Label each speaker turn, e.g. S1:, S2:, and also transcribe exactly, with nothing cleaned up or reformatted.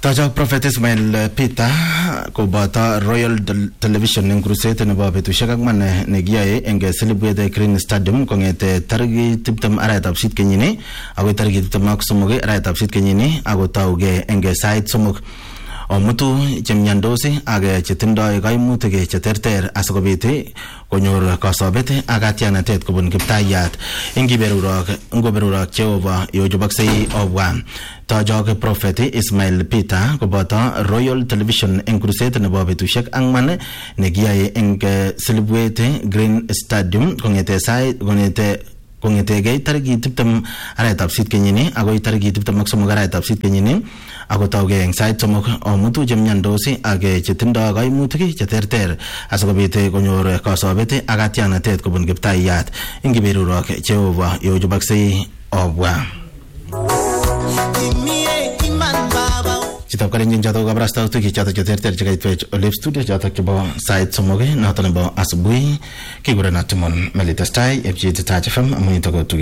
S1: Tajak Prophet Ismail Peter kobata Royal Television eng cruset nebo betusiek angwan negiyae eng Silibwet Green Stadium kongete tarikit tiptem arawetab sisit kenyini agoi tarikit tiptem ak somok arawetab sisit kenyini agotauge eng sait somok omutu chemyandos ak chetindoi kaimutik cheterter asikobit konyor kasobet ak atyanatet kobun kiptayat eng kiberurok ngoberurok Jehova yojobaksei obwa Tajak Prophet Ismail Peter koboto Royal Television eng cruset nebo betusiek angwan negiyae eng Silibwet Green Stadium kongete sait kongete kongetege tarikit tiptem arawetab sisit kenyini agoi tarikit tiptem ak somok arawetab sisit kenyini agotauge eng sait somok omutu chemyandos ak chetindoi kaimutik cheterter asikobit konyor kasobet ak atyanatet kobun kiptayat eng kiberurok Jehova yojobaksei obwa Chitap kalenjin chato kabrastautik chato cheterter chekaitwech Olive Studio chato chebo sait somok noto nebo asubuhi kigurena Timon Melitestai F G T F M amunito ko